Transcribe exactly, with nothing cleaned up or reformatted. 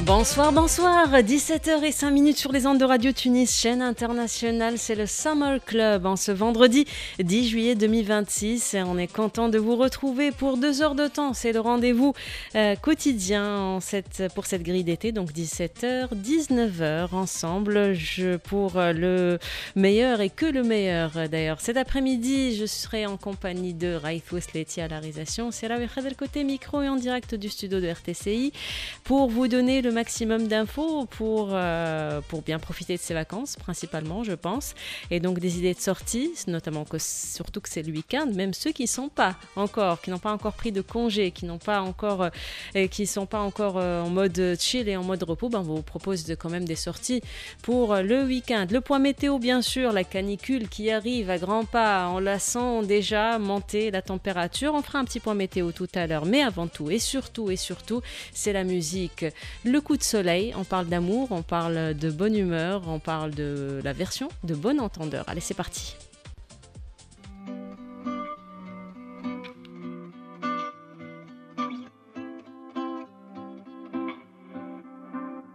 Bonsoir, bonsoir, dix-sept heures zéro cinq sur les ondes de Radio Tunis, chaîne internationale, c'est le Summer Club en ce vendredi dix juillet deux mille vingt-six et on est content de vous retrouver pour deux heures de temps, c'est le rendez-vous euh, quotidien en cette, pour cette grille d'été, donc dix-sept heures dix-neuf heures ensemble je, pour euh, le meilleur et que le meilleur d'ailleurs. Cet après-midi, je serai en compagnie de Raïfous Leti à la réalisation, c'est là le côté micro et en direct du studio de R T C I pour vous donner le maximum d'infos pour, euh, pour bien profiter de ces vacances, principalement, je pense. Et donc, des idées de sortie, notamment que, surtout que c'est le week-end, même ceux qui ne sont pas encore, qui n'ont pas encore pris de congé, qui n'ont pas encore, euh, qui sont pas encore euh, en mode chill et en mode repos, ben, on vous propose de, quand même des sorties pour euh, le week-end. Le point météo, bien sûr, la canicule qui arrive à grands pas, on la sent déjà monter la température. On fera un petit point météo tout à l'heure, mais avant tout, et surtout, et surtout, c'est la musique. Le coup de soleil, on parle d'amour, on parle de bonne humeur, on parle de la version de Bon Entendeur. Allez, c'est parti.